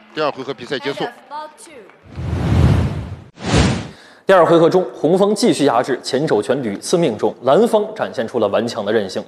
第二回合比赛结束。 第二回合中，红方继续压制，前手拳屡次命中，蓝方展现出了顽强的韧性。